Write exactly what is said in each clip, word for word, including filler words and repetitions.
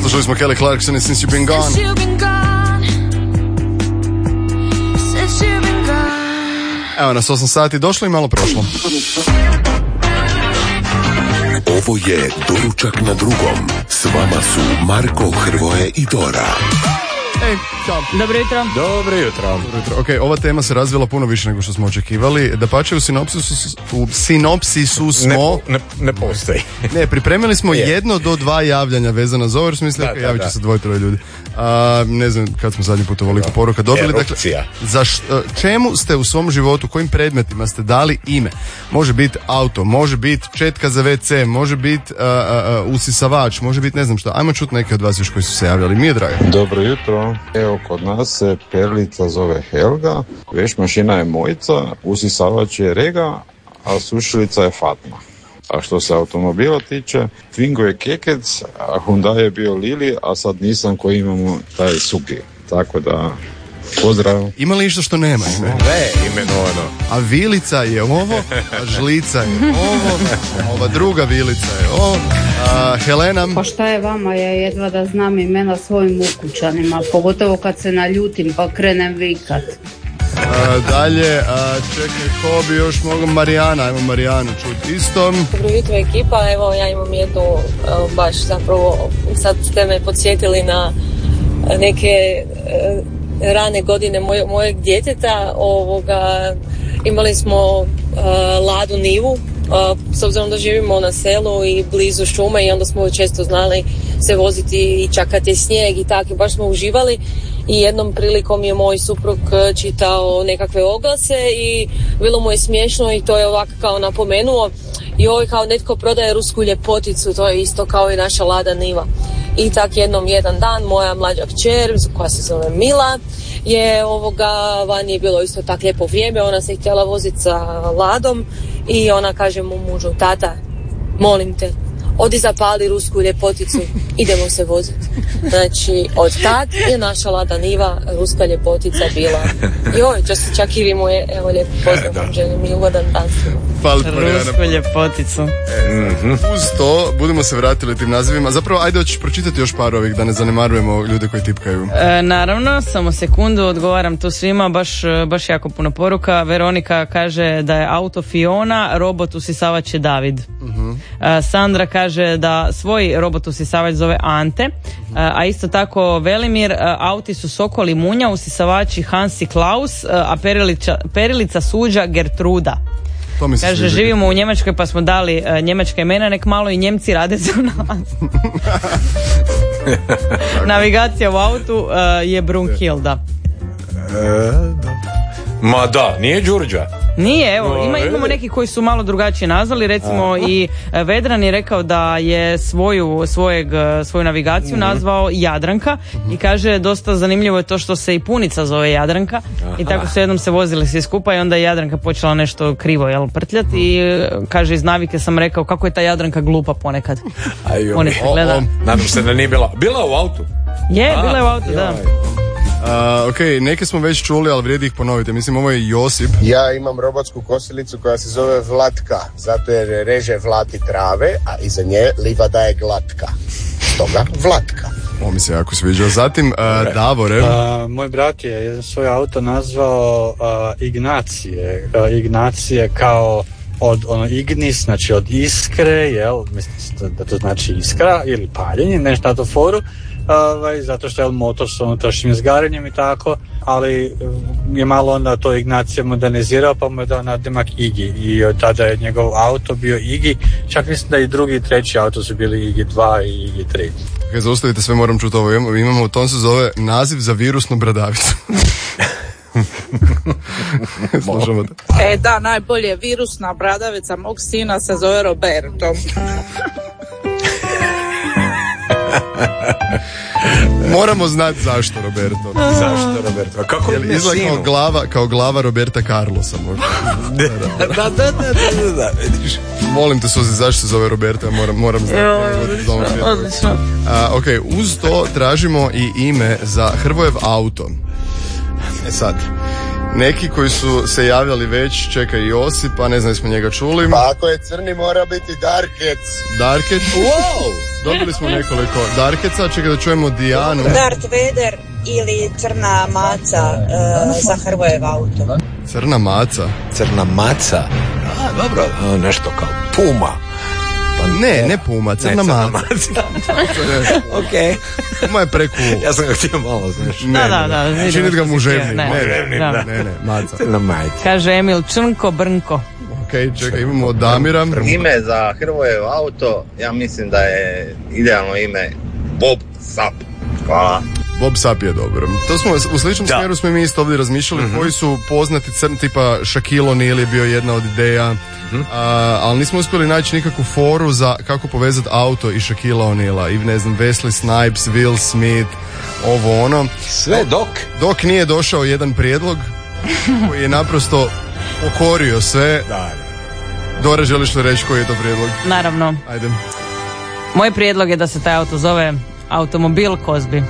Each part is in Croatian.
Slušali smo Kelly Clarkson i Since You've Been Gone. Evo nas osam sati, došlo i malo prošlo. Ovo je Doručak na drugom. S vama su Marko, Hrvoje i Dora. Ej, čao. Dobro jutro. Dobro jutro. Ok, ova tema se razvila puno više nego što smo očekivali. Da pače u sinopsisu, u sinopsisu smo... Ne, ne, ne postoji. Ne, pripremili smo Je. jedno do dva javljanja vezana za ovo, jer smo mislili, Da, ok, da, javit će da. se dvoje, troje ljudi. A, ne znam kad smo zadnji put ovoliko poruka dobili. Erupcija. Dakle, za š, čemu ste u svom životu, kojim predmetima ste dali ime? Može biti auto, može biti četka za ve ce, može biti usisavač, može biti ne znam što. Ajmo čuti neke od vas još koji su se javljali. Mi je drago. Dobro jutro. Evo, kod nas se perlica zove Helga, veš mašina je Mojca, usisavač je Rega, a sušilica je Fatma. A što se automobila tiče, Twingo je Kekec, a Hyundai je bio Lili, a sad Nissan koji imamo taj Sugi. Tako da, pozdrav. Ima li nešto što nema ime? Ne, imenovano. A vilica je ovo, a žlica je ovo, a ova druga vilica je ovo. A, Helena. Pa šta je vama, ja jedva da znam imena svojim ukućanima, pogotovo kad se naljutim pa krenem vikat. A, dalje, a, čekaj, ko bi još mogao? Marijana, ajmo Marijanu čuti isto. Dobro jutro ekipa, evo ja imam jednu, evo, baš zapravo, sad ste me podsjetili na neke e, rane godine moj, mojeg djeteta, ovoga, imali smo e, Ladu Nivu, e, s obzirom da živimo na selu i blizu šume i onda smo često znali se voziti i čakati snijeg i tako, baš smo uživali. I jednom prilikom je moj suprug čitao nekakve oglase i bilo mu je smiješno i to je ovako kao napomenuo i ovo kao netko prodaje rusku ljepoticu, to je isto kao i naša Lada Niva. I tak jednom jedan dan moja mlađa kćer koja se zove Mila je ovoga, vani je bilo isto tak lijepo vrijeme, ona se htjela voziti sa Ladom i ona kaže mu mužu, tata, molim te, odi zapali rusku ljepoticu, idemo se voziti. Znači, od tad je naša Lada Niva ruska ljepotica bila. Joj, čas čak i vi moje, evo lijepo pozdrav vam želim i ugodan dan svima. Rusku ljepoticu. E, uz to, budemo se vratili tim nazivima. Zapravo, ajde hoćeš pročitati još par ovih, da ne zanemarujemo ljude koji tipkaju. E, naravno, samo sekundu, odgovaram tu svima, baš, baš jako puno poruka. Veronika kaže da je auto Fiona, robot usisavač je David. Uh-huh. E, Sandra kaže da svoj robot usisavač zove Ante, uh-huh. a isto tako Velimir, auti su Sokol i Munja, usisavači Hans i Klaus, a perilica, perilica suđa Gertruda. Kaže, živimo u Njemačkoj pa smo dali uh, njemačka imena, nek malo i Njemci rade za nas. Navigacija u autu uh, je Brunhilda. E, Ma da, nije Đurđa. Nije, evo, No, ima, imamo neki koji su malo drugačije nazvali, recimo a. i Vedran je rekao da je svoju, svojeg, svoju navigaciju mm-hmm. nazvao Jadranka mm-hmm. i kaže, dosta zanimljivo je to što se i punica zove Jadranka. Aha. I tako su jednom se vozili svi skupa i onda je Jadranka počela nešto krivo, jel, prtljati mm-hmm. i kaže, iz navike sam rekao kako je ta Jadranka glupa ponekad. Ponekad gleda. O, o, nadam se da nije bila, bila u autu. Je, a, bila je u autu, da. Uh, ok, neke smo već čuli, ali vrijedi ih ponoviti. Mislim, ovo je Josip. Ja imam robotsku kosilicu koja se zove Vlatka, zato jer reže Vlati trave, a iza nje livada je glatka. Stoga Vlatka. Ovo mi se jako sviđa. Zatim, uh, Davore. Uh, moj brat je jedan svoj auto nazvao uh, Ignacije. Uh, Ignacije kao od ono ignis, znači od iskre, jel, mislim da to znači iskra ili paljenje, nešto na to foru. Ovaj, zato što je motor s unutrašnjim izgaranjem i tako, ali je malo onda to Ignacija modernizirao pa mu je dao nadimak Igi i od tada je njegov auto bio Igi, čak mislim da i drugi i treći auto su bili Igi dva i Igi tri. Kad zaustavite sve, moram čuti ovo, imamo, imamo to se zove naziv za virusnu bradavicu. Slušamo te. E da, najbolje virusna bradavica mog sina se zove Roberto. Moramo znati zašto Roberto. Zašto Roberto? Kako je izgleda kao glava, kao glava Roberta Carlosa možda. da, da, da, da, da, vidiš. Molim te, Suzi, zašto se zove Roberto? Ja moram, moram znati. Odlično. Uh, ok, uz to tražimo i ime za Hrvojev auto. E sad, Neki koji su se javljali već, čeka i Josip, pa ne znam smo njega čuli. Pa ako je crni mora biti Darkec. Darkec. Wow! Dobili smo nekoliko Darkeca, čekaj da čujemo Dijanu. Darth Vader ili crna maca uh, za Hrvojev auto. Crna maca? Crna maca? A, dobro, a, nešto kao Puma. Pa ne, ne Puma, crna ne, maca. maca. Ok. Puma je preku. Ja sam ga htio malo, znaš. Ne, da, da, da. Činit ga muževni. Ne, Ne, ne, da. ne, ne, maca. Crna maca. Kaže Emil, Črnko Brnko. Ok, čekaj, imamo od Damira. Ime za Hrvojev auto, ja mislim da je idealno ime Bob Sap. Hvala. Bob Sap je dobro. To smo, u sličnom Da. smjeru smo i mi isto ovdje razmišljali, Mhm. koji su poznati crni, tipa Shaquille O'Neal je bio jedna od ideja, Mhm. a, ali nismo uspjeli naći nikakvu foru za kako povezati auto i Shaquille O'Neala. I ne znam, Wesley Snipes, Will Smith, ovo ono. Sve dok? Dok nije došao jedan prijedlog koji je naprosto pokorio sve. Da. Dora, želiš li reći koji je to prijedlog? Naravno. Ajde. Moj prijedlog je da se taj auto zove automobil Kozbi.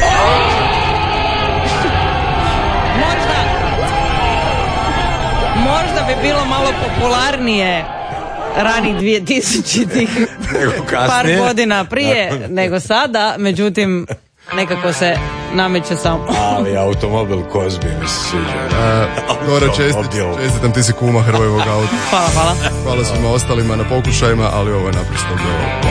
Možda, možda bi bilo malo popularnije ranih dvije tisućitih Nego par kasnije. godina prije nego sada, međutim nekako se nameće samo. Ali automobil Kozbi mi se sviđa. Uh, Dora, čestit, Automobil. čestitam, ti si kuma Hrvojevog auta. Hvala, hvala. Hvala svima ostalima na pokušajima, ali ovo je naprosto bilo